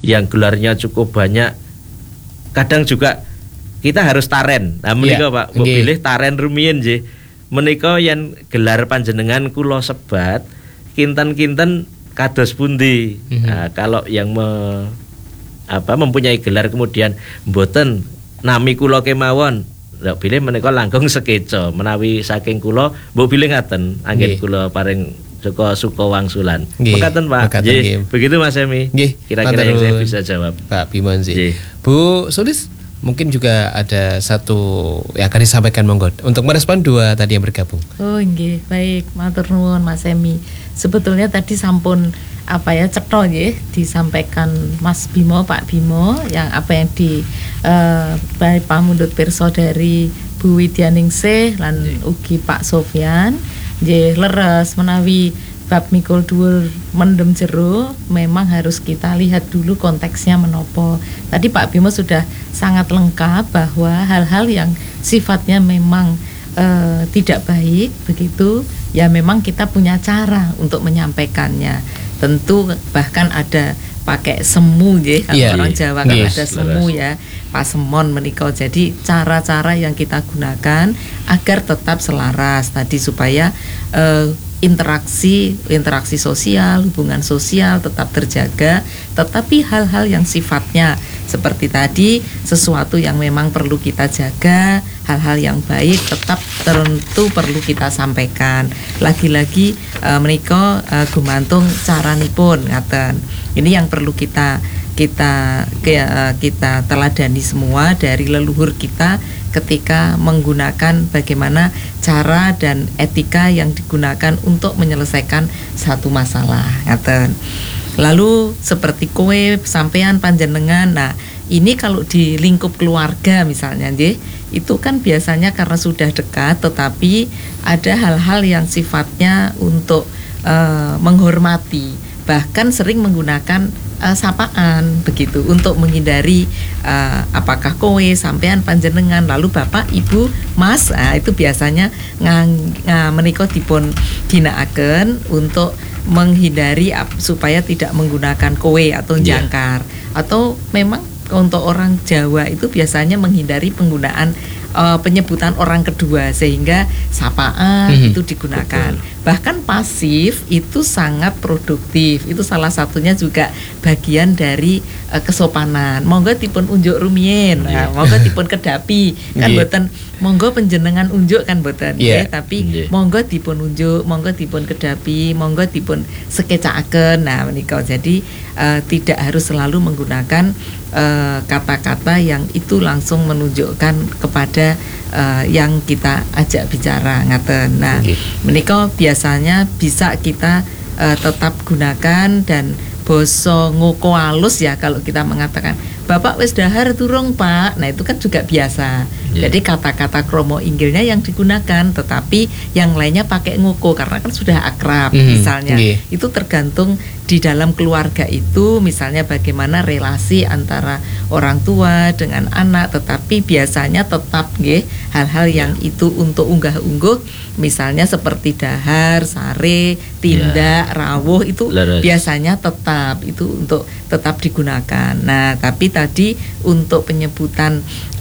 yang gelarnya cukup banyak. Kadang juga kita harus taren. Nah menika Pak, mbok pilih taren rumiyin nggih. Menika yen gelar panjenengan kula sebat kinten-kinten kados pundi. Nah, kalau yang mempunyai gelar kemudian mboten nami kula kemawon, lha bilih menika langkung sekeca menawi saking kula mbok bilih ngaten anggen kula paring suka wangsulan. Mekaten Pak. Begitu Mas Emi. Kira-kira yang saya bisa jawab. Pak Bimon sih. Bu Sulis, mungkin juga ada satu yang akan disampaikan monggo untuk merespon dua tadi yang bergabung. Oh nggih, baik, matur nuwun Mas Emi. Sebetulnya tadi sampun cetha nggih disampaikan Mas Bimo, Pak Bimo yang yang di baik pamundhut pirsa dari Bu Widyaningsih lan ugi Pak Sofyan nggih leres menawi bab mikul dhuwur mendem jero memang harus kita lihat dulu konteksnya menopo. Tadi Pak Bimo sudah sangat lengkap bahwa hal-hal yang sifatnya memang tidak baik begitu ya memang kita punya cara untuk menyampaikannya. Tentu bahkan ada pakai semu ya kalau orang Jawa kan ada semu ya pasemon menika. Jadi cara-cara yang kita gunakan agar tetap selaras tadi supaya interaksi sosial, hubungan sosial tetap terjaga, tetapi hal-hal yang sifatnya seperti tadi sesuatu yang memang perlu kita jaga, hal-hal yang baik tetap tentu perlu kita sampaikan. Lagi-lagi menika gumantung caranipun ngaten. Ini yang perlu kita teladani semua dari leluhur kita ketika menggunakan bagaimana cara dan etika yang digunakan untuk menyelesaikan satu masalah. Lalu seperti kowe sampean panjenengan, nah ini kalau di lingkup keluarga misalnya itu kan biasanya karena sudah dekat, tetapi ada hal-hal yang sifatnya untuk menghormati, bahkan sering menggunakan sapaan begitu untuk menghindari apakah kowe sampean panjenengan lalu bapak ibu mas, itu biasanya menika dipun ginakaken untuk menghindari supaya tidak menggunakan kowe atau jangkar atau memang untuk orang Jawa itu biasanya menghindari penggunaan penyebutan orang kedua sehingga sapaan itu digunakan. Bahkan pasif itu sangat produktif. Itu salah satunya juga bagian dari kesopanan. Monggo dipun unjuk rumiyin, monggo dipun kedapi kan boten monggo panjenengan unjuk kan boten tapi monggo dipun unjuk, monggo dipun kedapi, monggo dipun sekecakaken. Nah menika jadi tidak harus selalu menggunakan kata-kata yang itu langsung menunjukkan kepada yang kita ajak bicara ngaten. Nah, menika biasanya bisa kita tetap gunakan dan basa ngoko alus ya kalau kita mengatakan Bapak wis dahar durung Pak. Nah itu kan juga biasa. Jadi kata-kata kromo inggilnya yang digunakan, tetapi yang lainnya pakai ngoko karena kan sudah akrab misalnya. Itu tergantung di dalam keluarga itu misalnya bagaimana relasi antara orang tua dengan anak, tetapi biasanya tetap hal-hal yang itu untuk unggah-ungguh misalnya seperti dahar, sare, tindak, rawuh itu biasanya tetap itu untuk tetap digunakan. Nah, tapi tadi untuk penyebutan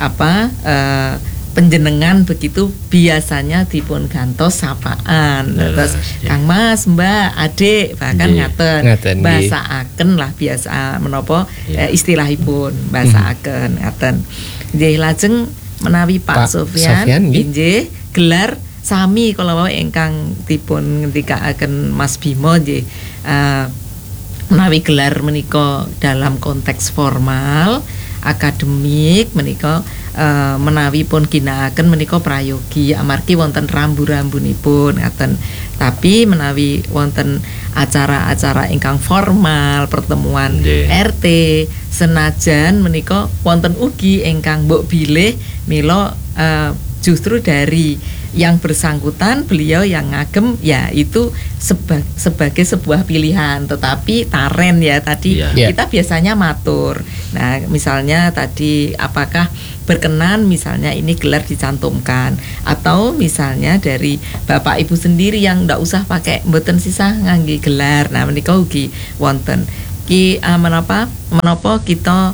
penjenengan begitu biasanya dipun gantos sapaan. Terus Kang Mas, Mbak, Adik bahkan ngaten basaaken lah biasa menapa istilahipun basaaken ngaten. Nggih lajeng menawi Pak Sofyan nggih gelar sami kala wae ingkang dipun ngendikaaken Mas Bimo nggih menawi gelar menika dalam konteks formal akademik menika menawi pun ginakaken menika prayogi amargi wonten rambu-rambunipun ngaten. Tapi menawi wonten acara-acara ingkang formal pertemuan RT senajan menika wonten ugi ingkang mbok bilih mila justru dari yang bersangkutan beliau yang ngagem ya itu sebagai sebuah pilihan, tetapi taren ya tadi kita biasanya matur. Nah misalnya tadi apakah berkenan misalnya ini gelar dicantumkan, atau misalnya dari bapak ibu sendiri yang ndak usah pakai mboten sisah ngangge gelar. Nah menika ugi wonten menapa kita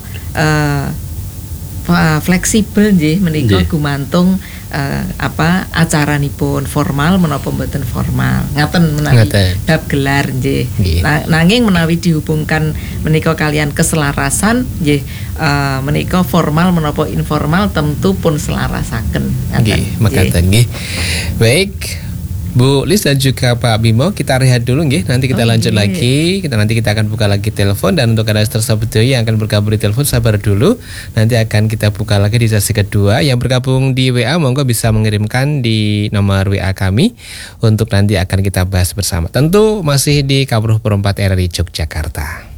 fleksibel nggih menika gumantung acaranipun formal menapa mboten formal. Ngaten menawi bab gelar nggih. Nanging menawi dihubungkan menika kalian keselarasan nggih menika formal menapa informal tentu pun selarasaken. Nggih, mekaten nggih. Baik. Bu Lis dan juga Pak Bimo, kita rehat dulu nggih. Nanti kita lanjut lagi. Nanti kita akan buka lagi telepon, dan untuk Anda tersebut yang akan bergabung di telepon sabar dulu. Nanti akan kita buka lagi di sesi kedua. Yang bergabung di WA monggo bisa mengirimkan di nomor WA kami untuk nanti akan kita bahas bersama. Tentu masih di Kawruh Perempat RRI Yogyakarta.